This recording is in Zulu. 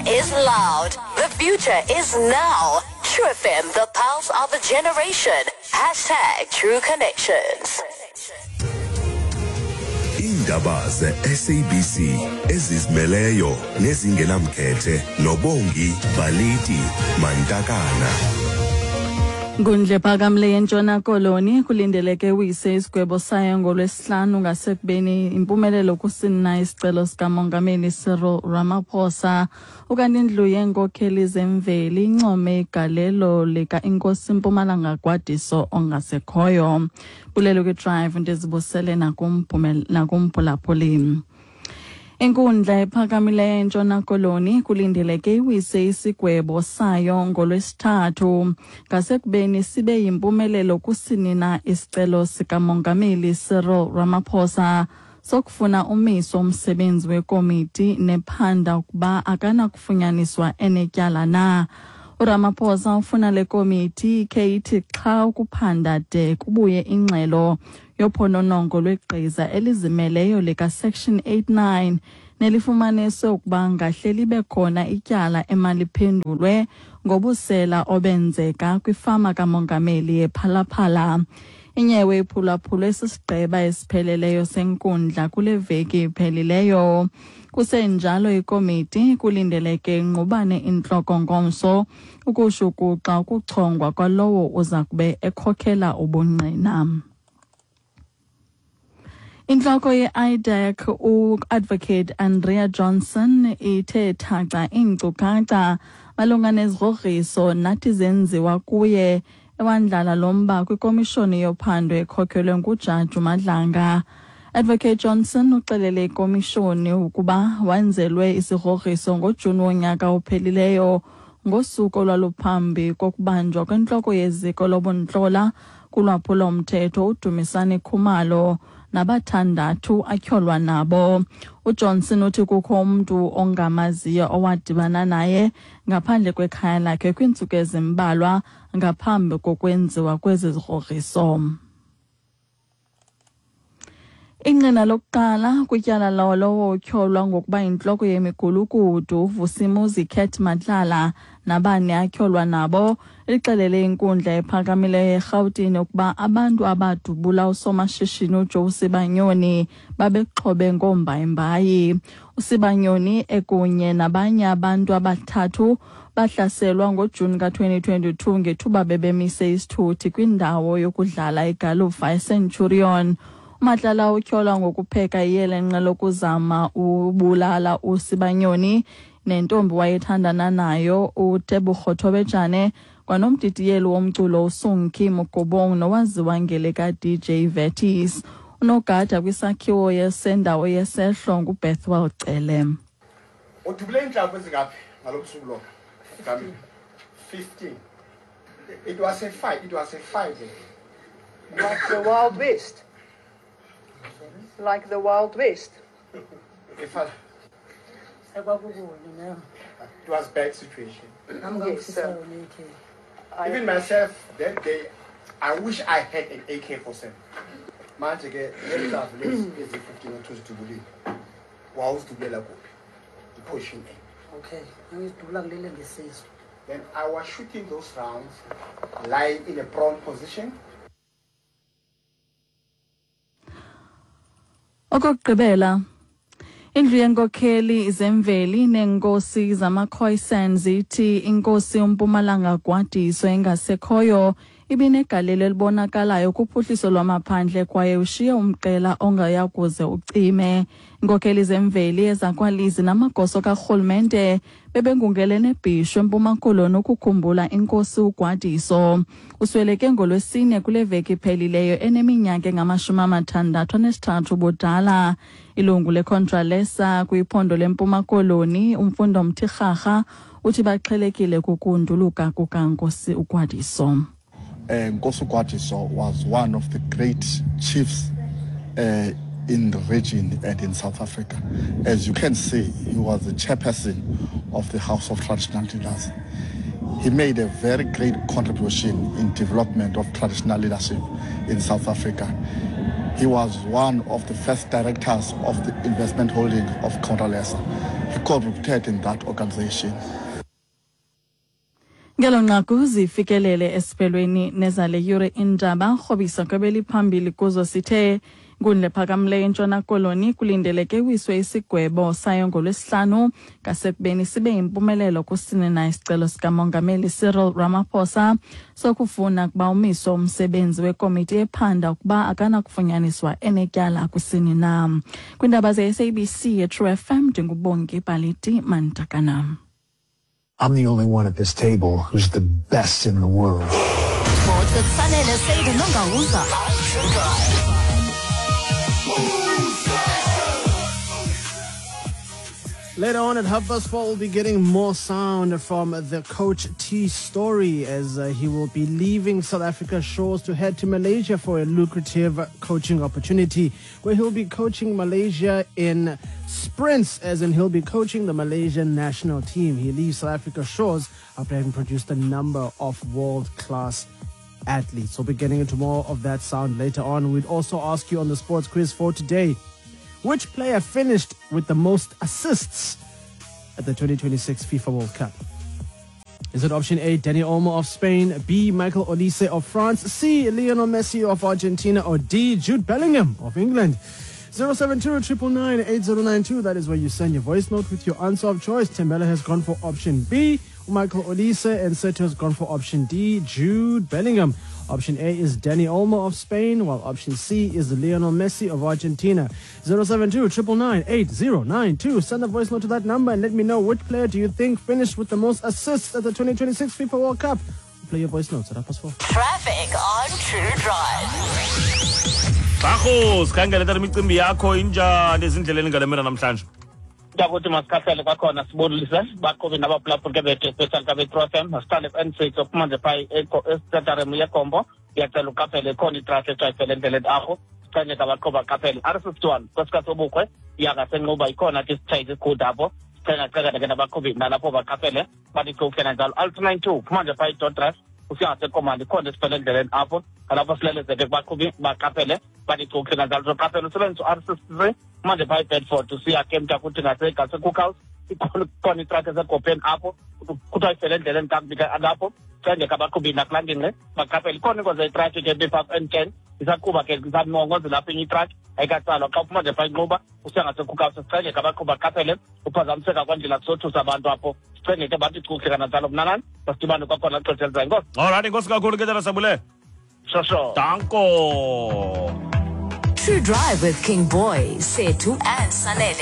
is loud. The future is now. True FM, the pulse of a generation. Hashtag True Connections. Indaba ze-SABC ezizimeleyo nezingenamkhethe noBongi Balithi Mantakana. Ngundle phakamle yentshona koloni kulindeleke uyise isigwebo sayo ngolwesihlanu ngasekubeni impumelelo kusina isicelo sikamongameli Cyril Ramaphosa ukanti indlu yenkokheli zemveli income igalelo lika inkosi Mpumalanga Gwadiso ongasekhoyo bulelo ke drive ndizibusele nakumphulaphuli. Inkundla ephakamileyo entshona koloni kulindeleke iwise isigwebo sayo ngolwesithathu ngasekubeni sibe yimpumelelo kusinina isicelo sikamongameli Cyril Ramaphosa sokufuna umiso umsebenzi wekomiti nephanda ukuba akanakufunyaniswa enetyala na. uRamaphosa ufuna le komiti ikhe ithi xa ukuphanda de kubuye ingxelo yophononongo lwegqiza elizimeleyo lika section 89 nelifumanise ukuba ngahle libe khona ityala emaliphendulwe ngobusela obenzeka kwifama kamongameli ePhalaphala. Inyewe iphulaphula esisigqeba esipheleleyo senkundla kule veki iphelileyo. Kusenjalo ikomiti kulindeleke ingqubane intloko ngomso ukushukuxa ukuchongwa kwalowo uza kube ekhokhela ubungqina. Intloko ye-IDEC u-Advocate Andrea Johnson ithe thaxa iinkcukacha malunga nezigrogriso nathi zenziwa kuye ewandlala lomba kwikomishoni yophando ekhokhelwe nguJaji Madlanga. Advocate Johnson uxelele ikomishoni ukuba wenzelwe isigrogriso ngoJuni wonyaka ophelileyo ngosuku olwaluphambi kokubanjwa kwentloko yeziko lobuntlola kulwaphulo mthetho uDumisani Khumalo nabathandathu atyholwa nabo. uJohnson uthi kukho umuntu ongamaziyo owadibana naye ngaphandle kwekhaya lakhe kwintsuku ezimbalwa ngaphambi kokwenziwa kwezi zigrogriso. Inqina lokuqala kutyala lowo utyholwa ngokuba intloko yemigulukudu Vusimuzi Cat Madlala nabane atyholwa nabo lixelele inkundla ephakamileyo eRhawutini ukuba abantu abadubula usomashishini uJoe Sibanyoni babexhobe ngombayimbayi. uSibanyoni ekunye nabanye abantu abathathu bahlaselwa ngoJuni ka-2022 ngethuba bebemise isithuthi kwindawo yokudlala eGalufa eCenturion. Madlala utyholwa ngokupheka iyelenqe lokuzama ubulala uSibanyoni nentombi wayethandana nayo uTebogo Thobejane kwanomdidiyeli womculo uSungki Mugobong nowaziwa ngeleka DJ Vetis. Unogada kwisakhiwo yesendawo yesehlo nguBethwell Cele. Udubule inhlamba ezingaphi ngalobusuku lo? 15. It was a fight. Like the Wild West. Like the Wild West. It was bad situation. Yes, sir. Even myself, that day, I wish I had an AK-47. Manje ke leza lezi 15 otuzidubulile. Wawuzidubela kuphi? Portion A. Okay. Ngizidubula kulele ngesizwe. Then I was shooting those rounds lying in a prone position. Okugqibela indlu yenkokheli zemveli nenkosi zamaKhoisan zithi inkosi uMpumalanga Gwadiso engasekhoyo ibinegalelo elibonakalayo kuphuhliso lwamaphandle kwaye ushiye umqela ongayakuze ucime. Inkokheli zemveli ezakwalizi namagoso karhulumente bebengungelene bhisho eMpuma Koloni ukukhumbula inkosi uGwadiso. Usweleke ngolwesine kule veki iphelileyo eneminyaka engama-63 ubudala. Ilungu leContralesa kwiphondo leMpuma Koloni uMfundo Mthirharha uthi baxhelekile kukunduluka kukankosi uGwadiso. Nkosi uGwadiso was one of the great chiefs in the region and in South Africa. As you can see, he was the chairperson of the House of Traditional Leaders. He made a very great contribution in development of traditional leadership in South Africa. He was one of the first directors of the investment holding of Contralesa. corrupted in that organization. Ngelonqaku zifikelele esiphelweni nezale yure indaba rhobisa kwebeli phambili kuzo sithe Ngundle Phakamle eNtshona Koloni kulindeleke wiswe isigwebo sayo ngolwesihlanu ngasekubeni sibe impumelelo kusini na isicelo sikamongameli Cyril Ramaphosa sokufuna kuba umiso umsebenzi wekomiti ephanda ukuba akanakufunyaniswa enetyala kusini na. Kwindaba ze-SABC True FM ndingubongi Baliti Mantakana. I'm the only one at this table who's the best in the world. Later on at 4:30, we'll be getting more sound from the Coach T story as he will be leaving South Africa's shores to head to Malaysia for a lucrative coaching opportunity where he'll be coaching Malaysia in sprints, as in he'll be coaching the Malaysian national team. He leaves South Africa's shores after having produced a number of world-class athletes. We'll be getting into more of that sound later on. We'd also ask you on the sports quiz for today, which player finished with the most assists at the 2026 FIFA World Cup? Is it option A, Dani Olmo of Spain, B, Michael Olise of France, C, Lionel Messi of Argentina, or D, Jude Bellingham of England? 072-999-8092, that is where you send your voice note with your answer of choice. Tembele has gone for option B, Michael Olise, and Seto has gone for option D, Jude Bellingham. Option A is Dani Olmo of Spain, while option C is Lionel Messi of Argentina. 072-999-8092. Send a voice note to that number and let me know which player do you think finished with the most assists at the 2026 FIFA World Cup. Play your voice notes at 4:30. Traffic on True Drive. Bakho sikhangele tata imicimbi yakho injani ezindleleni ngalemena namhlanje. Ndakuthi masikhaphele kwakhona sibonilise baqobi nabaphulaphuli bethu special kabe True FM masiqale N6 okumanje phayi eStadarem yekombo yacela uqaphele khona itraffic ejayifele endleleni akho sicanye kabaqoba qaphele R51 kwesikhathi obukwe yaka senqoba ikhona ke sithayize good apho sicela ke nabaqobi nalapho baqaphele bathi ukufena njalo R92 kumanje phayi Dodras usiyaze komandi khona sifele endleleni apho alapho silelezeke kubaqobi baqaphele bathi ukufena njalo soqaphele usebenzisa R63 manje phayi Bedford usiya ke mntakuthi ngasegase cookhouse ikhona itraffic eseGopen apho kuthi ayifele endleleni kaBika alapho sicenge kabaqobi nakulandini baqaphele khona ingozi itraffic eBpark N10 isaqhuba ke ngisamnqongoze lapho enye itrack ayikatsalwa xa uphuma nje pha inquba usiyangase cookhouse sicenge kabaqhuba baqaphele uphazamiseka kwandlela kusothusa abantu apho sicenge ke bathi kuhleka nanjalo mnanani basidibane kwakhona xesha elizayo inkosi. Alright, inkosi kakhulu ke tata Sabule. Sure. Danko. True Drive with King Boy, Setu and Sanele.